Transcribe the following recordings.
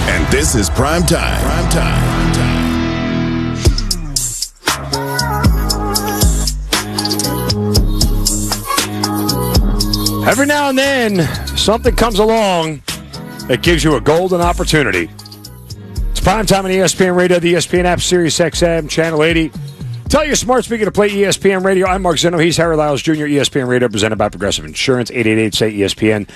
And this is Prime Time. Prime Time. Every now and then, something comes along that gives you a golden opportunity. It's Prime Time on ESPN Radio, the ESPN app, Sirius XM, Channel 80. Tell your smart speaker to play ESPN Radio. I'm Mark Zeno. He's Harry Lyles Jr., ESPN Radio, presented by Progressive Insurance, 888-SAY-ESPN,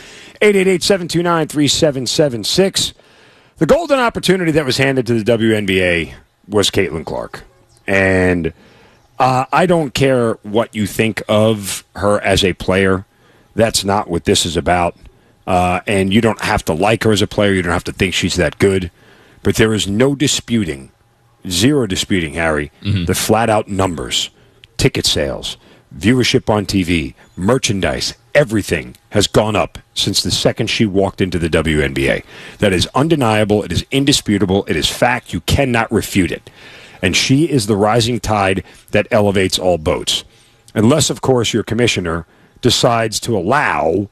888-729-3776. The golden opportunity that was handed to the WNBA was Caitlin Clark. And I don't care what you think of her as a player. That's not what this is about. And you don't have to like her as a player. You don't have to think she's that good. But there is no disputing, zero disputing, Harry, the flat-out numbers, ticket sales, viewership on TV, merchandise, everything has gone up since the second she walked into the WNBA. That is undeniable. It is indisputable. It is fact. You cannot refute it. And she is the rising tide that elevates all boats. Unless, of course, your commissioner decides to allow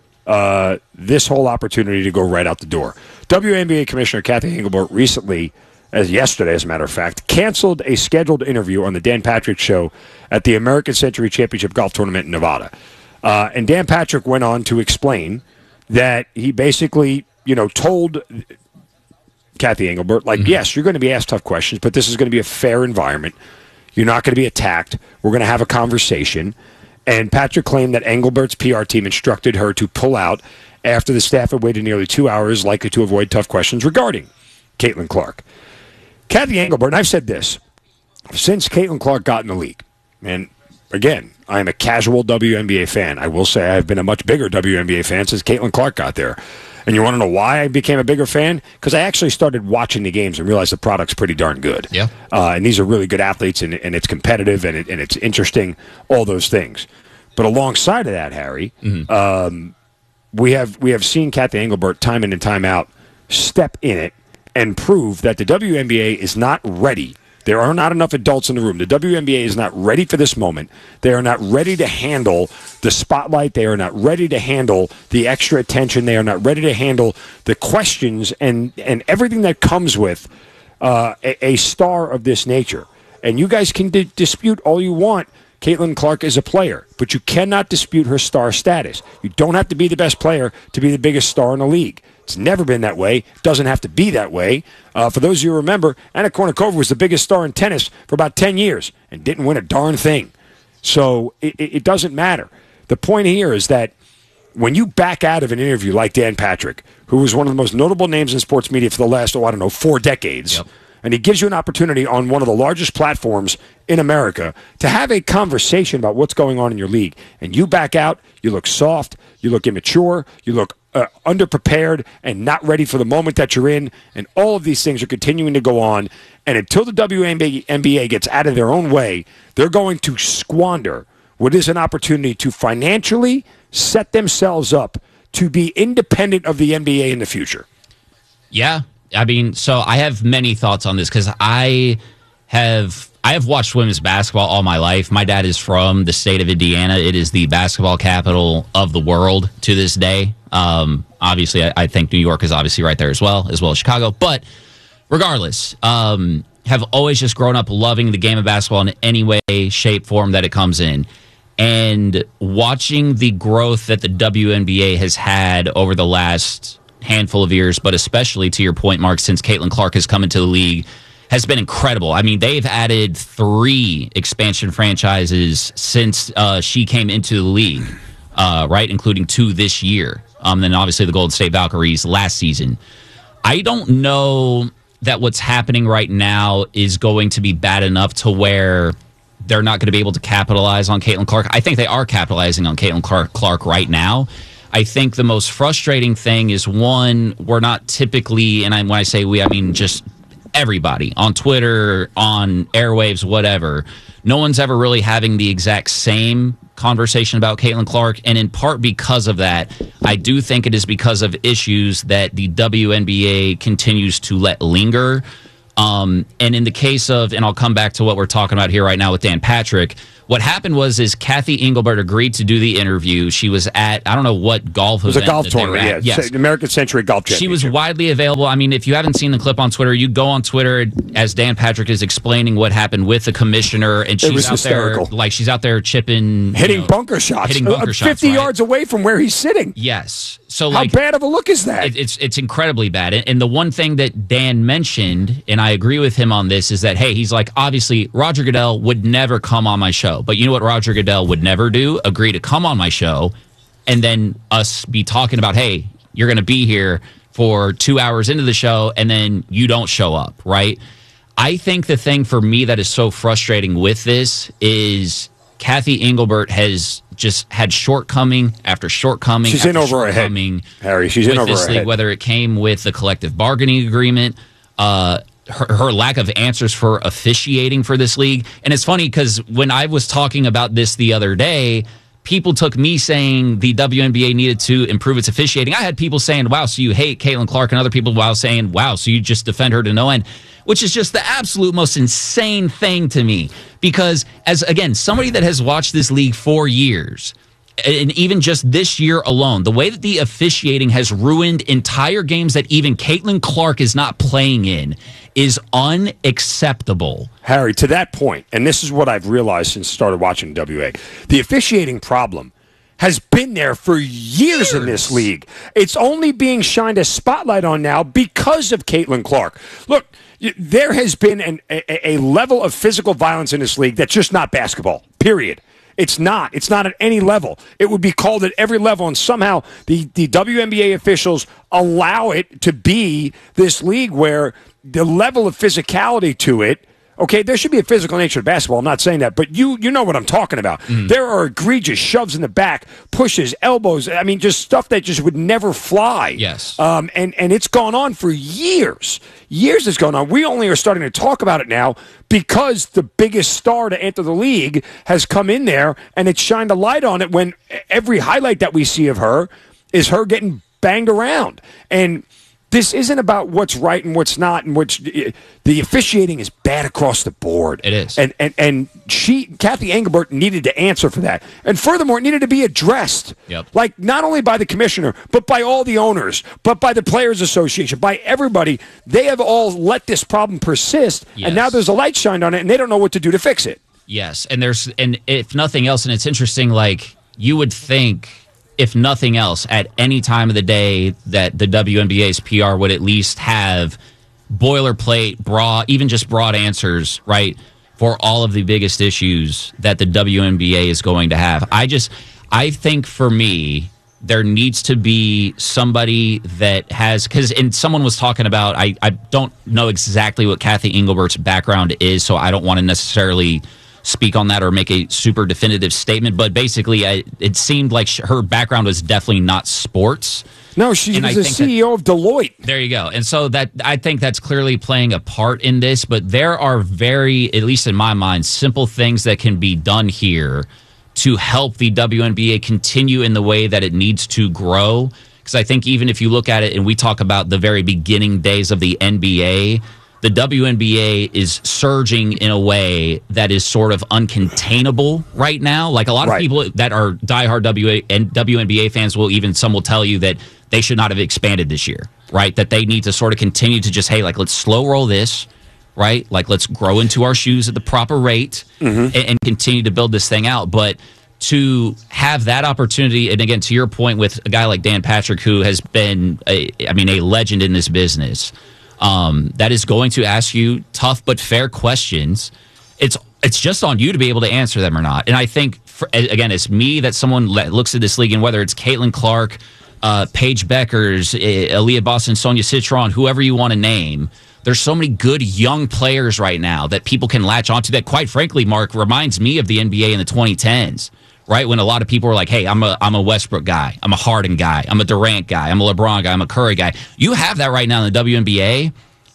this whole opportunity to go right out the door. WNBA Commissioner Kathy Engelbert recently, yesterday as a matter of fact, canceled a scheduled interview on the Dan Patrick Show at the American Century Championship Golf Tournament in Nevada. And Dan Patrick went on to explain that he basically, told Kathy Engelbert, yes, you're going to be asked tough questions, but this is going to be a fair environment. You're not going to be attacked. We're going to have a conversation. And Patrick claimed that Engelbert's PR team instructed her to pull out after the staff had waited nearly 2 hours, likely to avoid tough questions regarding Caitlin Clark. Kathy Engelbert, and I've said this, since Caitlin Clark got in the league, and again, I am a casual WNBA fan. I will say I've been a much bigger WNBA fan since Caitlin Clark got there. And you want to know why I became a bigger fan? Because I actually started watching the games and realized the product's pretty darn good. Yeah. And these are really good athletes, and it's competitive, and it's interesting, all those things. But alongside of that, Harry, we have seen Kathy Engelbert time in and time out step in it and prove that the WNBA is not ready. There are not enough adults in the room. The WNBA is not ready for this moment. They are not ready to handle the spotlight. They are not ready to handle the extra attention. They are not ready to handle the questions and everything that comes with a star of this nature. And you guys can dispute all you want. Caitlin Clark is a player, but you cannot dispute her star status. You don't have to be the best player to be the biggest star in the league. It's never been that way. Doesn't have to be that way. For those of you who remember, Anna Kournikova was the biggest star in tennis for about 10 years and didn't win a darn thing. So it doesn't matter. The point here is that when you back out of an interview like Dan Patrick, who was one of the most notable names in sports media for the last, 4 decades, and he gives you an opportunity on one of the largest platforms in America to have a conversation about what's going on in your league, and you back out, you look soft, you look immature, you look underprepared and not ready for the moment that you're in, and all of these things are continuing to go on. And until the WNBA gets out of their own way, they're going to squander what is an opportunity to financially set themselves up to be independent of the NBA in the future. Yeah, I mean, so I have many thoughts on this because I have watched women's basketball all my life. My dad is from the state of Indiana. It is the basketball capital of the world to this day. Obviously, I think New York is obviously right there as well as Chicago. But regardless, have always just grown up loving the game of basketball in any way, shape, form that it comes in. And watching the growth that the WNBA has had over the last handful of years, but especially to your point, Mark, since Caitlin Clark has come into the league, has been incredible. I mean, they've added 3 expansion franchises since she came into the league, right, including 2 this year. Then obviously the Golden State Valkyries last season. I don't know that what's happening right now is going to be bad enough to where they're not going to be able to capitalize on Caitlin Clark. I think they are capitalizing on Caitlin Clark right now. I think the most frustrating thing is, one, we're not typically, and when I say we, I mean just everybody on Twitter, on airwaves, whatever. No one's ever really having the exact same conversation about Caitlin Clark, and in part because of that, I do think it is because of issues that the WNBA continues to let linger And in the case of, and I'll come back to what we're talking about here right now with Dan Patrick, what happened is Kathy Engelbert agreed to do the interview. She was at, I don't know what golf event. It was a golf tournament, yes. The American Century Golf Championship. She was widely available. I mean, if you haven't seen the clip on Twitter, you go on Twitter as Dan Patrick is explaining what happened with the commissioner, and she's out hysterical. there, like she's out there chipping, hitting bunker shots, 50 yards away from where he's sitting. Yes. So how bad of a look is that? It's incredibly bad. And the one thing that Dan mentioned, and I agree with him on this, is that, hey, he's like, obviously, Roger Goodell would never come on my show. But you know what Roger Goodell would never do? Agree to come on my show and then us be talking about, hey, you're going to be here for 2 hours into the show and then you don't show up, right? I think the thing for me that is so frustrating with this is Kathy Engelbert has just had shortcoming after shortcoming. She's in over her head, Harry. She's in over her head. Whether it came with the collective bargaining agreement, her lack of answers for officiating for this league. And it's funny because when I was talking about this the other day, people took me saying the WNBA needed to improve its officiating. I had people saying, wow, so you hate Caitlin Clark, and other people saying, wow, so you just defend her to no end, which is just the absolute most insane thing to me. Because as, again, somebody that has watched this league for years, and even just this year alone, the way that the officiating has ruined entire games that even Caitlin Clark is not playing in is unacceptable. Harry, to that point, and this is what I've realized since I started watching WA, the officiating problem has been there for years in this league. It's only being shined a spotlight on now because of Caitlin Clark. Look, there has been a level of physical violence in this league that's just not basketball, period. It's not. It's not at any level. It would be called at every level, and somehow the WNBA officials allow it to be this league where the level of physicality to it, okay, there should be a physical nature to basketball. I'm not saying that, but you know what I'm talking about. There are egregious shoves in the back, pushes, elbows. I mean, just stuff that just would never fly. Yes. And it's gone on for years. Years it's gone on. We only are starting to talk about it now because the biggest star to enter the league has come in there, and it's shined a light on it when every highlight that we see of her is her getting banged around. And this isn't about what's right and what's not, and the officiating is bad across the board. It is. And Kathy Engelbert needed to answer for that. And furthermore, it needed to be addressed. Yep. Like, not only by the commissioner, but by all the owners, but by the Players Association, by everybody. They have all let this problem persist, yes. And now there's a light shined on it, and they don't know what to do to fix it. Yes, and if nothing else, and it's interesting, like, you would think, if nothing else, at any time of the day that the WNBA's PR would at least have boilerplate, even just broad answers, right, for all of the biggest issues that the WNBA is going to have. I think for me, there needs to be somebody that has, and someone was talking about, I don't know exactly what Kathy Engelbert's background is, so I don't want to necessarily speak on that or make a super definitive statement, but basically it seemed like her background was definitely not sports. No, she was the CEO of Deloitte. There you go. And so that, I think that's clearly playing a part in this, but there are very, at least in my mind, simple things that can be done here to help the WNBA continue in the way that it needs to grow. Because I think even if you look at it and we talk about the very beginning days of the NBA, the WNBA is surging in a way that is sort of uncontainable right now. Like, a lot of people that are diehard WNBA fans some will tell you that they should not have expanded this year, right? That they need to sort of continue to just, hey, like, let's slow roll this, right? Like, let's grow into our shoes at the proper rate and continue to build this thing out. But to have that opportunity, and again, to your point with a guy like Dan Patrick, who has been, a legend in this business, that is going to ask you tough but fair questions. It's just on you to be able to answer them or not. And I think, again, it's me that someone looks at this league, and whether it's Caitlin Clark, Paige Beckers, Aaliyah Boston, Sonia Citron, whoever you want to name, there's so many good young players right now that people can latch onto that, quite frankly, Mark, reminds me of the NBA in the 2010s. Right, when a lot of people were like, hey, I'm a Westbrook guy, I'm a Harden guy, I'm a Durant guy, I'm a LeBron guy, I'm a Curry guy. You have that right now in the WNBA,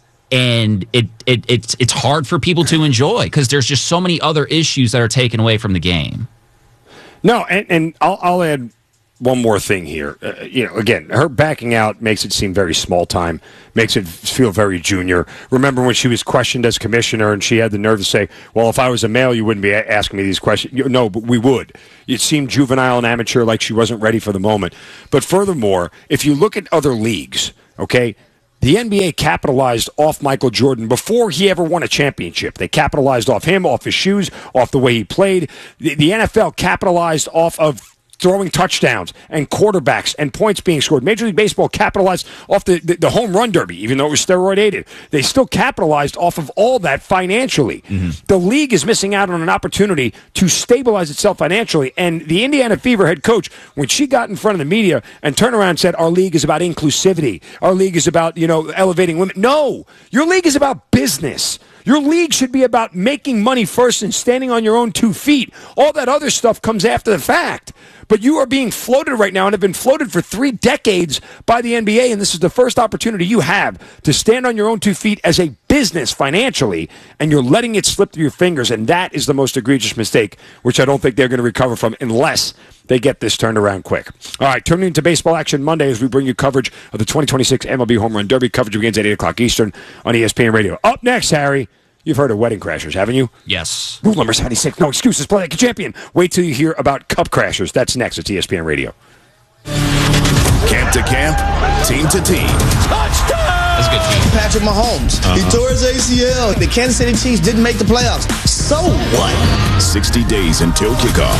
and it's hard for people to enjoy because there's just so many other issues that are taken away from the game. No, and I'll add one more thing here. Again, her backing out makes it seem very small time, makes it feel very junior. Remember when she was questioned as commissioner and she had the nerve to say, well, if I was a male, you wouldn't be asking me these questions. No, but we would. It seemed juvenile and amateur, like she wasn't ready for the moment. But furthermore, if you look at other leagues, okay, the NBA capitalized off Michael Jordan before he ever won a championship. They capitalized off him, off his shoes, off the way he played. The NFL capitalized off of throwing touchdowns and quarterbacks and points being scored. Major League Baseball capitalized off the home run derby, even though it was steroid-aided. They still capitalized off of all that financially. Mm-hmm. The league is missing out on an opportunity to stabilize itself financially. And the Indiana Fever head coach, when she got in front of the media and turned around and said, our league is about inclusivity. Our league is about, elevating women. No, your league is about business. Your league should be about making money first and standing on your own 2 feet. All that other stuff comes after the fact. But you are being floated right now and have been floated for 3 decades by the NBA, and this is the first opportunity you have to stand on your own 2 feet as a business financially, and you're letting it slip through your fingers, and that is the most egregious mistake, which I don't think they're going to recover from unless they get this turned around quick. All right, turning into baseball action Monday as we bring you coverage of the 2026 MLB Home Run Derby. Coverage begins at 8 o'clock Eastern on ESPN Radio. Up next, Harry. You've heard of Wedding Crashers, haven't you? Yes. Rule number 76, no excuses, play like a champion. Wait till you hear about Cup Crashers. That's next at ESPN Radio. Camp to camp, team to team. Touchdown! That's a good team. Patrick Mahomes. He tore his ACL. The Kansas City Chiefs didn't make the playoffs. So what? 60 days until kickoff.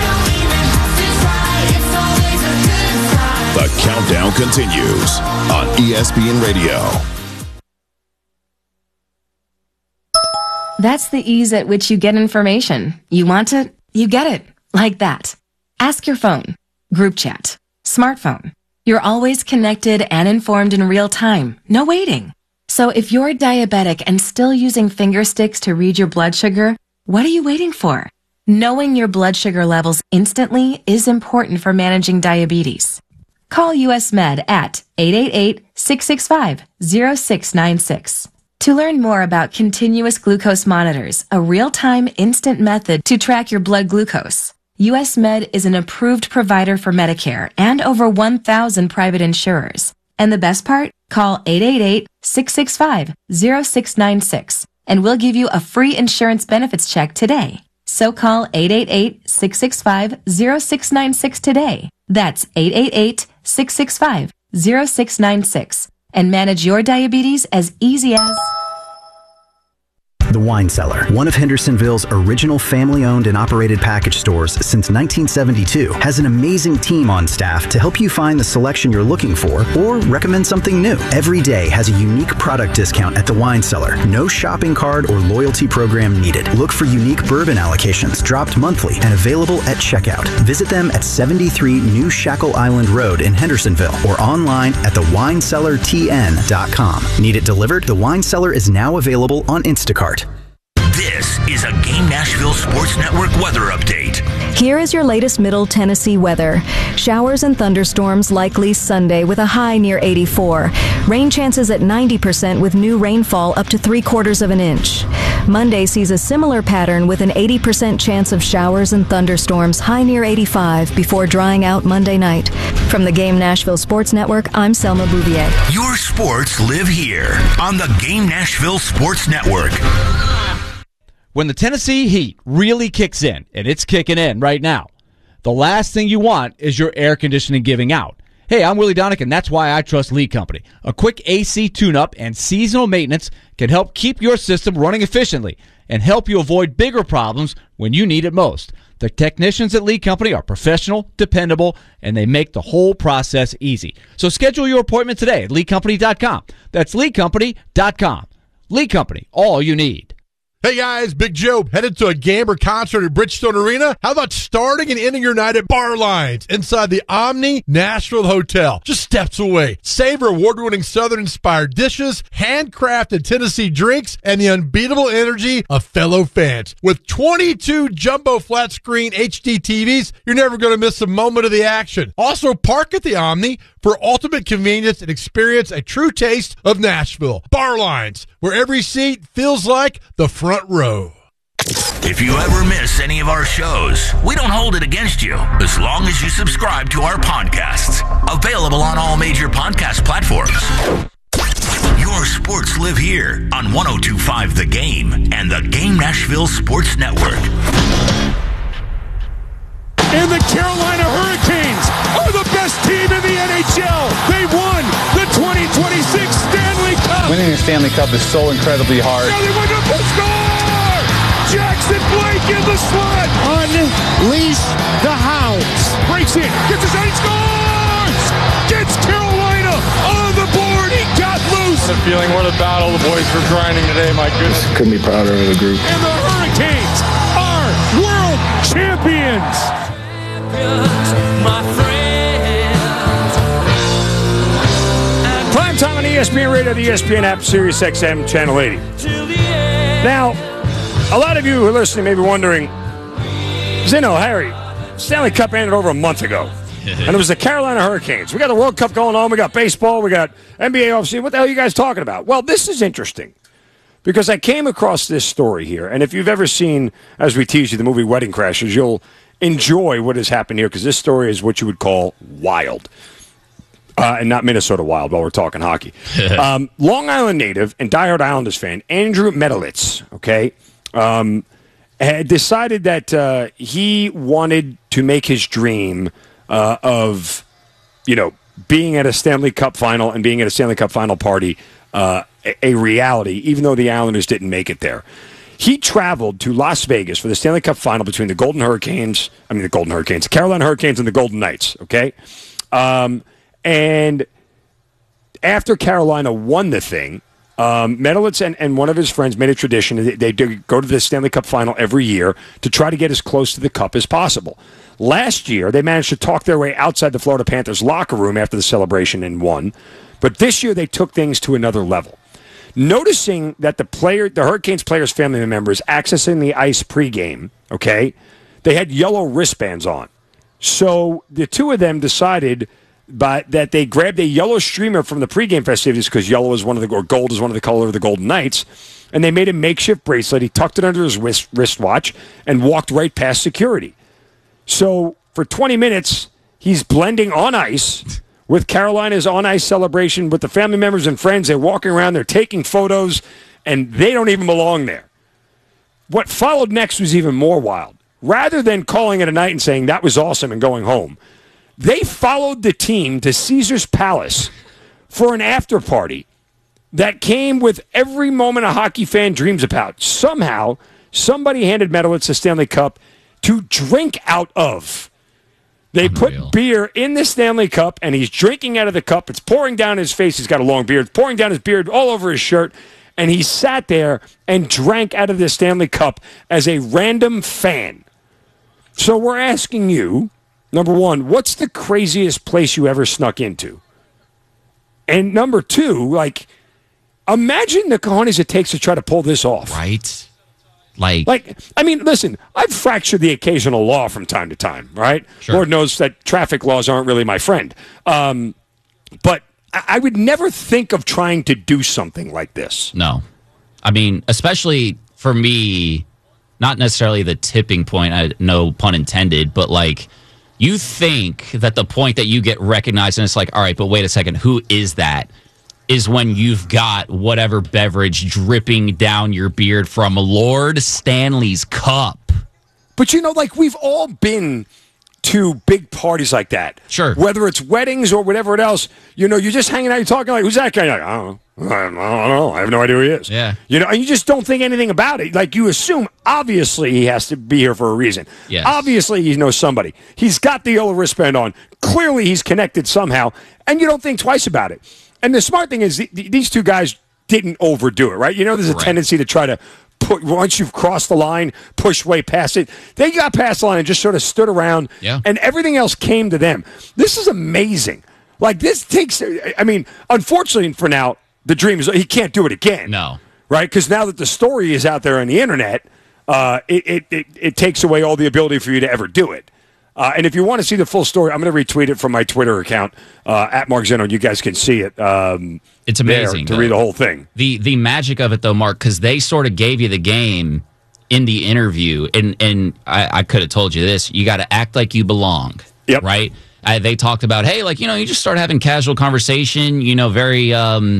The countdown continues on ESPN Radio. That's the ease at which you get information. You want it, you get it. Like that. Ask your phone. Group chat. Smartphone. You're always connected and informed in real time. No waiting. So if you're diabetic and still using finger sticks to read your blood sugar, what are you waiting for? Knowing your blood sugar levels instantly is important for managing diabetes. Call US Med at 888-665-0696. To learn more about continuous glucose monitors, a real-time instant method to track your blood glucose, US Med is an approved provider for Medicare and over 1,000 private insurers. And the best part? Call 888-665-0696 and we'll give you a free insurance benefits check today. So call 888-665-0696 today. That's 888-665-0696. And manage your diabetes as easy as... The Wine Cellar, one of Hendersonville's original family-owned and operated package stores since 1972, has an amazing team on staff to help you find the selection you're looking for or recommend something new. Every day has a unique product discount at The Wine Cellar. No shopping card or loyalty program needed. Look for unique bourbon allocations dropped monthly and available at checkout. Visit them at 73 New Shackle Island Road in Hendersonville or online at thewinecellartn.com. Need it delivered? The Wine Cellar is now available on Instacart. This is a Game Nashville Sports Network weather update. Here is your latest Middle Tennessee weather. Showers and thunderstorms likely Sunday with a high near 84. Rain chances at 90% with new rainfall up to 3/4 of an inch. Monday sees a similar pattern with an 80% chance of showers and thunderstorms, high near 85, before drying out Monday night. From the Game Nashville Sports Network, I'm Selma Bouvier. Your sports live here on the Game Nashville Sports Network. When the Tennessee heat really kicks in, and it's kicking in right now, the last thing you want is your air conditioning giving out. Hey, I'm Willie Donick, and that's why I trust Lee Company. A quick AC tune-up and seasonal maintenance can help keep your system running efficiently and help you avoid bigger problems when you need it most. The technicians at Lee Company are professional, dependable, and they make the whole process easy. So schedule your appointment today at LeeCompany.com. That's LeeCompany.com. Lee Company, all you need. Hey guys, Big Joe, headed to a Gamber concert at Bridgestone Arena? How about starting and ending your night at Bar Lines inside the Omni Nashville Hotel, just steps away? Savor award-winning Southern-inspired dishes, handcrafted Tennessee drinks, and the unbeatable energy of fellow fans. With 22 jumbo flat-screen HD TVs, you're never going to miss a moment of the action. Also, park at the Omni for ultimate convenience and experience a true taste of Nashville. Bar Lines, where every seat feels like the front row. If you ever miss any of our shows, we don't hold it against you as long as you subscribe to our podcasts. Available on all major podcast platforms. Your sports live here on 102.5 The Game and the Game Nashville Sports Network. And the Carolina Hurricanes are the best team in the NHL. They won the 2026 Stanley Cup. Winning the Stanley Cup is so incredibly hard. Now they win the score! Jackson Blake in the slot. Unleash the Hounds. Breaks in. Gets his eight scores! Gets Carolina on the board. He got loose. The feeling, what a battle the boys were grinding today. My goodness. Couldn't be prouder of the group. And the Hurricanes are world champions. My friends. Prime time on ESPN Radio, the ESPN app, Sirius XM, Channel 80. Now, a lot of you who are listening may be wondering, Zeno, Harry, Stanley Cup ended over a month ago. And it was the Carolina Hurricanes. We got the World Cup going on. We got baseball. We got NBA offseason. What the hell are you guys talking about? Well, this is interesting because I came across this story here. And if you've ever seen, as we tease you, the movie Wedding Crashers, you'll enjoy what has happened here because this story is what you would call wild. And not Minnesota wild while we're talking hockey. Long Island native and diehard Islanders fan, Andrew Medalitz, okay, had decided that he wanted to make his dream of, being at a Stanley Cup final and being at a Stanley Cup final party a reality, even though the Islanders didn't make it there. He traveled to Las Vegas for the Stanley Cup final between the Carolina Hurricanes and the Golden Knights, okay? And after Carolina won the thing, Medalitz and one of his friends made a tradition. They go to the Stanley Cup final every year to try to get as close to the cup as possible. Last year, they managed to talk their way outside the Florida Panthers locker room after the celebration and won. But this year, they took things to another level. Noticing that the Hurricanes players' family members accessing the ice pregame, okay, they had yellow wristbands on. So the two of them decided that they grabbed a yellow streamer from the pregame festivities because gold is one of the color of the Golden Knights, and they made a makeshift bracelet. He tucked it under his wristwatch and walked right past security. So for 20 minutes, he's blending on ice with Carolina's on-ice celebration with the family members and friends. They're walking around, they're taking photos, and they don't even belong there. What followed next was even more wild. Rather than calling it a night and saying that was awesome and going home, they followed the team to Caesar's Palace for an after party that came with every moment a hockey fan dreams about. Somehow, somebody handed Medalitz a Stanley Cup to drink out of. They put beer in the Stanley Cup, and he's drinking out of the cup. It's pouring down his face. He's got a long beard. It's pouring down his beard all over his shirt. And he sat there and drank out of the Stanley Cup as a random fan. So we're asking you, number one, what's the craziest place you ever snuck into? And number two, imagine the cojones it takes to try to pull this off. Right. Listen, I've fractured the occasional law from time to time, right? Sure. Lord knows that traffic laws aren't really my friend. But I would never think of trying to do something like this. No. Especially for me, not necessarily the tipping point, no pun intended, but you think that the point that you get recognized and it's all right, but wait a second, who is that? Is when you've got whatever beverage dripping down your beard from Lord Stanley's cup. But we've all been to big parties like that. Sure. Whether it's weddings or whatever else, you're just hanging out, you're talking who's that guy? You're I don't know. I have no idea who he is. Yeah. And you just don't think anything about it. You assume, obviously, he has to be here for a reason. Yes. Obviously, he knows somebody. He's got the yellow wristband on. Clearly, he's connected somehow. And you don't think twice about it. And the smart thing is, these two guys didn't overdo it, right? There's a tendency to try to once you've crossed the line, push way past it. They got past the line and just sort of stood around, and everything else came to them. This is amazing. This takes, unfortunately for now, the dream is he can't do it again. No. Right? Because now that the story is out there on the internet, it takes away all the ability for you to ever do it. And if you want to see the full story, I'm going to retweet it from my Twitter account, at Mark Zeno, and you guys can see it. It's amazing to read the whole thing. The magic of it, though, Mark, because they sort of gave you the game in the interview, and I could have told you this, you got to act like you belong. Yep. Right? They talked about, hey, like, you just start having casual conversation, very,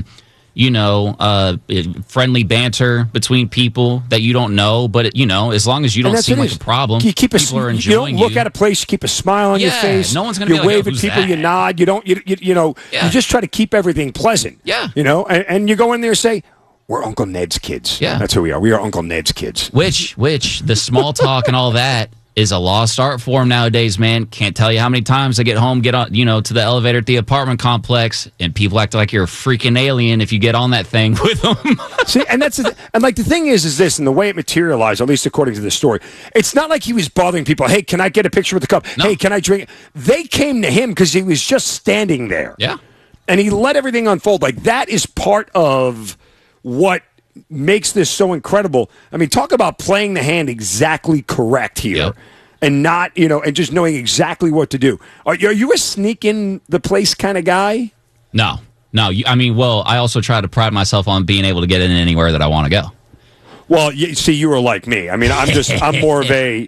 friendly banter between people that you don't know. But, as long as you don't seem like a problem, you keep people are enjoying you. You don't look at a place, you keep a smile on your face. No one's going to be like, wave at people, you nod. You don't, you just try to keep everything pleasant. Yeah. And you go in there and say, we're Uncle Ned's kids. Yeah. That's who we are. We are Uncle Ned's kids. Which the small talk and all that is a lost art form nowadays, man. Can't tell you how many times I get home, get on, to the elevator at the apartment complex, and people act like you're a freaking alien if you get on that thing with them. See, and the thing is this, and the way it materialized, at least according to this story, it's not like he was bothering people. Hey, can I get a picture with the cup? No. Hey, can I drink? They came to him because he was just standing there. Yeah. And he let everything unfold. Like, that is part of what makes this so incredible. I mean, talk about playing the hand exactly correct here. Yep. And not, and just knowing exactly what to do. Are you a sneak in the place kind of guy? No. I also try to pride myself on being able to get in anywhere that I want to go. Well, you were like me. I mean, I'm more of a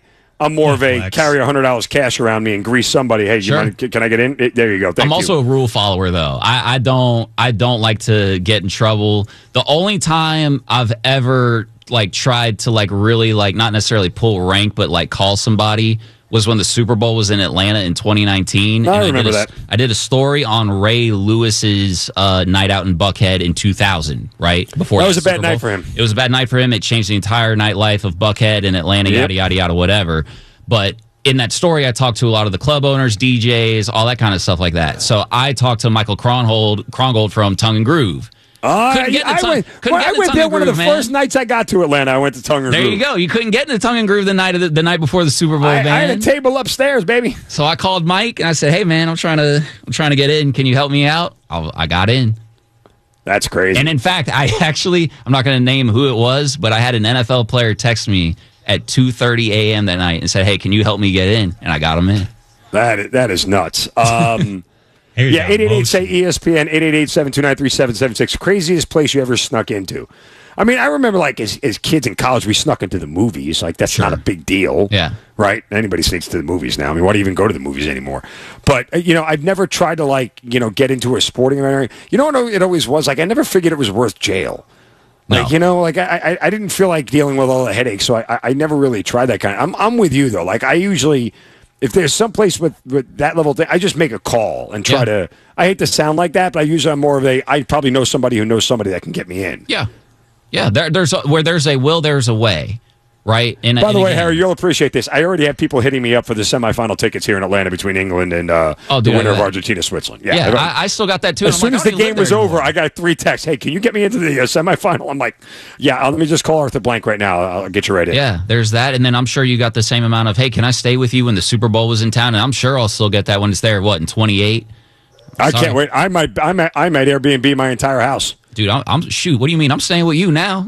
carry $100 cash around me and grease somebody. Hey, Sure. Can I get in? There you go. Thank I'm you. also a rule follower, though. I don't like to get in trouble. The only time I've ever tried to really not necessarily pull rank, but call somebody was when the Super Bowl was in Atlanta in 2019. I remember that. I did a story on Ray Lewis's night out in Buckhead in 2000, right? Before that was a bad Super Bowl. night for him. It was a bad night for him. It changed the entire nightlife of Buckhead and Atlanta, Yep. yada, yada, yada, whatever. But in that story, I talked to a lot of the club owners, DJs, all that kind of stuff like that. So I talked to Michael Krongold from Tongue and Groove. I went there one of the first nights I got to Atlanta. I went to Tongue and Groove. There you go. You couldn't get into Tongue and Groove the night before the Super Bowl. I had a table upstairs, baby. So I called Mike and I said, "Hey, man, I'm trying to get in. Can you help me out?" I got in. That's crazy. And in fact, I'm not going to name who it was, but I had an NFL player text me at 2:30 a.m. that night and said, "Hey, can you help me get in?" And I got him in. That is nuts. Yeah, 888-SAY-ESPN, 888-729-3776. Craziest place you ever snuck into. I mean, I remember as kids in college, we snuck into the movies. That's not a big deal. Yeah. Right? Anybody sneaks to the movies now. I mean, why do you even go to the movies anymore? But, I've never tried to, get into a sporting event. You know what it always was? I never figured it was worth jail. No. I didn't feel like dealing with all the headaches, so I never really tried that kind of. I'm with you, though. I usually, if there's some place with that level thing, I just make a call and try to. I hate to sound like that, but I'm more of I probably know somebody who knows somebody that can get me in. Yeah. Yeah. Where there's a will, there's a way. Right. By the way, Harry, you'll appreciate this. I already have people hitting me up for the semifinal tickets here in Atlanta between England and the winner of Argentina, Switzerland. Yeah, I still got that too. As soon as the game was over, I got 3 texts. Hey, can you get me into the semifinal? I'm like, yeah. Let me just call Arthur Blank right now. I'll get you right in. Yeah, there's that, and then I'm sure you got the same amount of. Hey, can I stay with you when the Super Bowl was in town? And I'm sure I'll still get that when it's there. What in 28? I can't wait. I might Airbnb my entire house. Dude, I'm shoot. What do you mean? I'm staying with you now.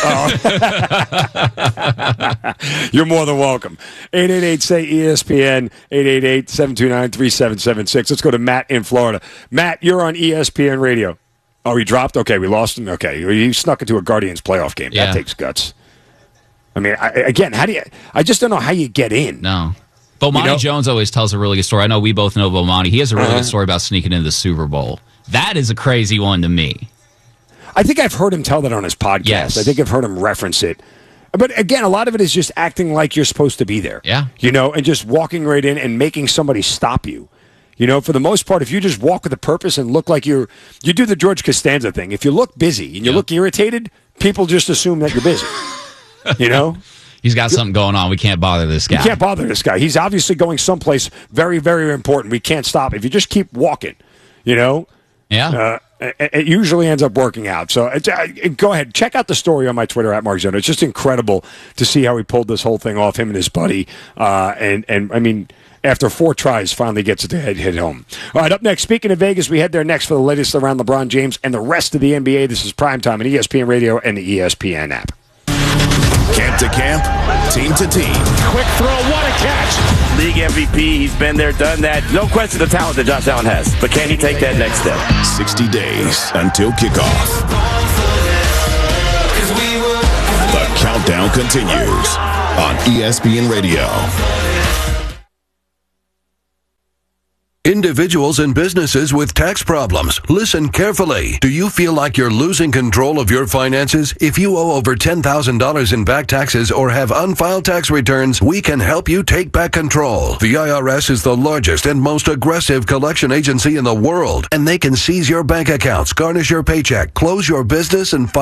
You're more than welcome. 888-SAY-ESPN, 888-729-3776. Let's go to Matt in Florida. Matt, you're on ESPN Radio. Oh, he dropped? Okay, we lost him. Okay, he snuck into a Guardians playoff game. Yeah. That takes guts. I mean, how do you? I just don't know how you get in. No. Bomani Jones always tells a really good story. I know we both know Bomani. He has a really good story about sneaking into the Super Bowl. That is a crazy one to me. I think I've heard him tell that on his podcast. Yes. I think I've heard him reference it. But again, a lot of it is just acting like you're supposed to be there. Yeah. And just walking right in and making somebody stop you. For the most part, if you just walk with a purpose and look like you do the George Costanza thing. If you look busy and you look irritated, people just assume that you're busy. He's got something going on. We can't bother this guy. We can't bother this guy. He's obviously going someplace very, very important. We can't stop. If you just keep walking, Yeah. It usually ends up working out. So go ahead. Check out the story on my Twitter at Mark Zeno. It's just incredible to see how he pulled this whole thing off, him and his buddy. And I mean, after 4 tries, finally gets it to hit home. All right, up next, speaking of Vegas, we head there next for the latest around LeBron James and the rest of the NBA. This is Primetime on ESPN Radio and the ESPN app. Camp to camp, team to team. Quick throw, what a catch. League MVP, he's been there, done that. No question the talent that Josh Allen has. But can he take that next step? 60 days until kickoff. The countdown continues on ESPN Radio. Individuals and businesses with tax problems, listen carefully. Do you feel like you're losing control of your finances? If you owe over $10,000 in back taxes or have unfiled tax returns, we can help you take back control. The IRS is the largest and most aggressive collection agency in the world, and they can seize your bank accounts, garnish your paycheck, close your business, and